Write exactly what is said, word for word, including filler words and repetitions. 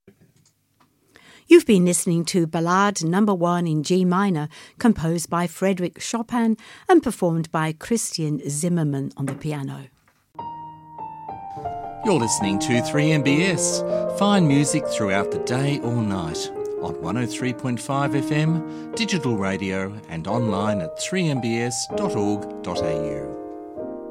You've been listening to Ballade Number One in G minor, composed by Frédéric Chopin and performed by Christian Zimmermann on the piano. You're listening to three M B S. Fine music throughout the day or night on one oh three point five F M, digital radio and online at three m b s dot org dot a u.